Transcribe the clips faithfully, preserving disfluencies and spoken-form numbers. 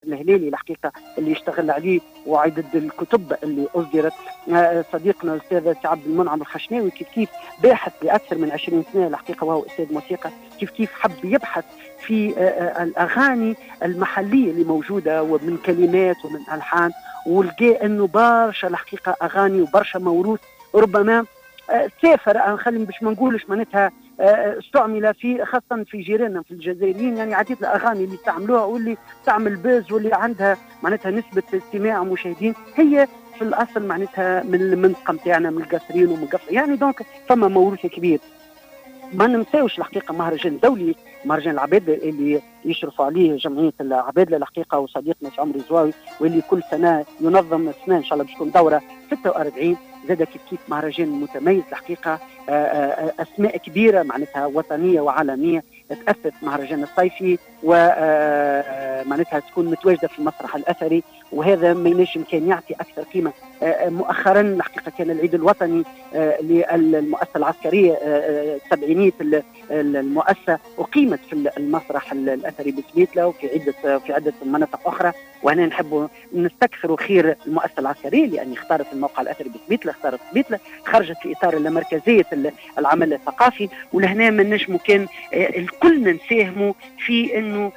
الهلالي الحقيقة اللي يشتغل عليه وعدد الكتب اللي أصدرت. صديقنا الأستاذ سي عبد المنعم الخشناوي كيف كيف باحث لأكثر من عشرين سنة الحقيقة، وهو أستاذ موسيقى، كيف كيف حب يبحث في الأغاني المحلية اللي موجودة ومن كلمات ومن ألحان، ولقى أنه برشا الحقيقة أغاني وبرشا موروث ربما سافر، خلي باش ما نقولش معناتها استعمل في خاصة في جيراننا في الجزائريين، يعني عديد الأغاني اللي استعملوها واللي تعمل باز واللي عندها معناتها نسبة استماع ومشاهدين هي في الأصل معناتها من المنطقة نتاعنا، من القصرين ومن قفل، يعني دونك فما موروث كبير. ما ننساوش الحقيقة مهرجان دولي، مهرجان العبادلة اللي يشرف عليه جمعية العبادلة الحقيقة وصديقنا عمري زواوي، واللي كل سنة ينظم السنة إن شاء الله باش تكون دورة ستة وأربعين. زاد كيف كيف مهرجان متميز الحقيقة، أسماء كبيرة معناتها وطنية وعالمية تأسس مهرجان الصيفي ومعناتها تكون متواجدة في المسرح الأثري، وهذا ما ينجم كان يعطي أكثر قيمة. مؤخرا الحقيقة كان العيد الوطني للمؤسسة العسكرية السبعينية، المؤسسة أقيمت في المسرح الأثري بسبيتلة وفي عدة في عدة مناطق أخرى، وهنا نحب نستكثر خير المؤسسة العسكرية لأن اختارت الموقع الأثري بسبيتلة، اختارت سبيتلة، خرجت في إطار مركزية العمل الثقافي. ولهنا من نجم كان الكل نساهموا في أنه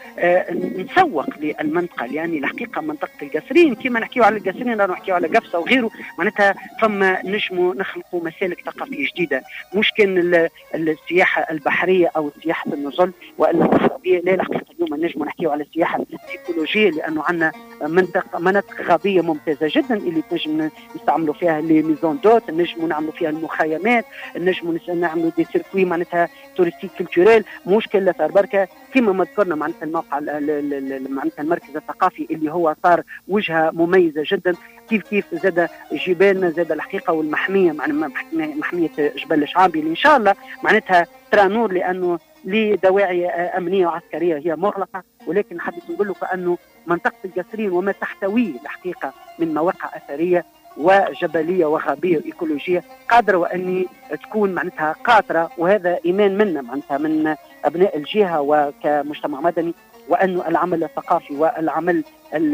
نسوق للمنطقة، يعني الحقيقة منطقة القصرين كما نحكيو على القصرين نحكيو على قفصة وغيره، معناتها فما نجموا نخلقوا مسالك ثقافية جديدة، مش كان السياحة البحرية أو سياحة النزل وإلا الغابية، لا الحقيقة اليوم نجموا نحكيو على السياحة الإيكولوجية، لأنه عندنا منطقة مناطق غابية ممتازة جدا اللي نجم نستعملوا فيها لي ميزون دوت، نجموا نعملوا فيها المخيمات، نجموا نعملوا دي سيركوي معناتها تورستيك كولتوريل، مشكلة صار بركة كما ما ذكرنا معناتها الموقع معناتها المركز الثقافي اللي هو صار وجهة مميزة جدا. كيف كيف زاد جبالنا زاد الحقيقة والمحمية مع محمية جبل الشعابي اللي إن شاء الله معناتها ترى نور، لأنه لدواعي أمنية وعسكرية هي مغلقة، ولكن حبيت نقول لك أنه منطقة القصرين وما تحتويه الحقيقة من مواقع أثرية وجبلية وغابية وإيكولوجية قادرة وأني تكون معناتها قاطرة، وهذا إيمان منا معناتها من أبناء الجهة وكمجتمع مدني، وأنه العمل الثقافي والعمل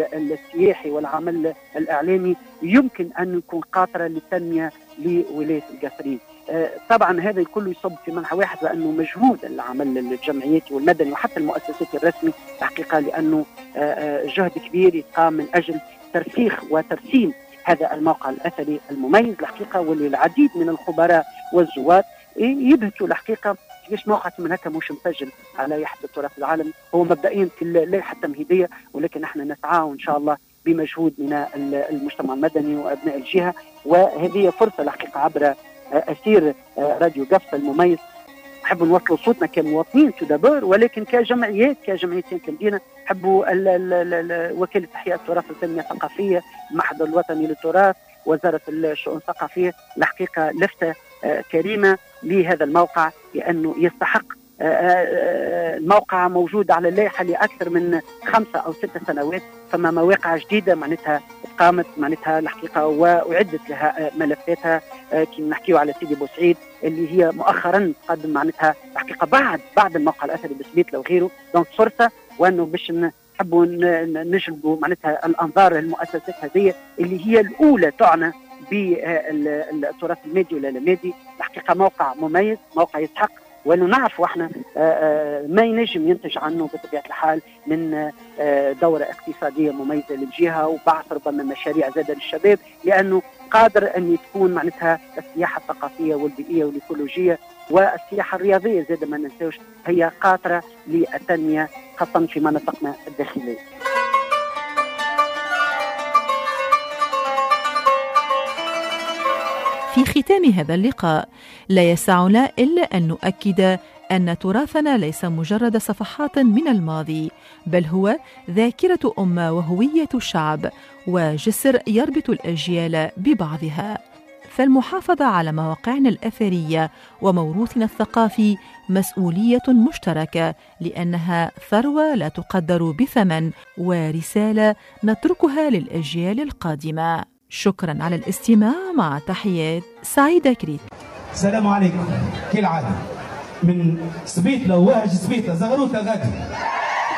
السياحي والعمل الإعلامي يمكن أن يكون قاطرة للتنمية لولاية القصرين. طبعا هذا الكل يصب في منحى واحد، وأنه مجهود العمل الجمعياتي والمدني وحتى المؤسسات الرسمي الحقيقة، لأنه جهد كبير يقام من أجل ترسيخ وترسيم هذا الموقع الأثري المميز الحقيقة، واللي العديد من الخبراء والزوار يبهتوا الحقيقة كيفاش موقع من هكا مش مسجل على لائحة التراث العالمي. هو مبدئيا في اللائحة التمهيدية، ولكن احنا نسعى وإن شاء الله بمجهود من المجتمع المدني وأبناء الجهة، وهذه فرصة الحقيقة عبر أسير راديو قفصة المميز نحب نوصلوا صوتنا كمواطنين تدبر، ولكن كجمعيات كجمعيتين كمدينة نحبوا وكالة إحياء التراث والتنمية الثقافية، المعهد الوطني للتراث، وزارة الشؤون الثقافية، الحقيقة لفتة كريمة لهذا الموقع لأنه يستحق. الموقع موجود على اللائحة لأكثر من خمسة أو ستة سنوات، فما مواقع جديدة معناتها قامت معناتها الحقيقة وأعدت لها ملفاتها، كي نحكيو على سيدي بوسعيد اللي هي مؤخرا قدم معناتها الحقيقة بعد بعد الموقع الأثري بسبيتلة وغيره. دونك فرصة وأنه باش نحبوا نجلبوا معناتها الأنظار المؤسسات هذه اللي هي الأولى تعنى بالتراث المادي ولا المادي. الحقيقة موقع مميز، موقع يستحق، وأنه نعرفوا احنا ما ينجم ينتج عنه بطبيعة الحال من دورة اقتصادية مميزة للجهة وبعث ربما مشاريع زادة للشباب، لأنه قادر أن تكون معناتها السياحة الثقافية والبيئية والإيكولوجية والسياحة الرياضية زادة ما ننساوش هي قاطرة للتنمية خاصة في مناطقنا الداخلية. في ختام هذا اللقاء لا يسعنا إلا أن نؤكد أن تراثنا ليس مجرد صفحات من الماضي، بل هو ذاكرة أمة وهوية شعب وجسر يربط الأجيال ببعضها. فالمحافظة على مواقعنا الأثرية وموروثنا الثقافي مسؤولية مشتركة، لأنها ثروة لا تقدر بثمن ورسالة نتركها للأجيال القادمة. شكرا على الاستماع، مع تحيات سعيدة كريت. السلام عليكم. كالعادة من سبيتلة وواهج سبيتلة زغروطة غادي.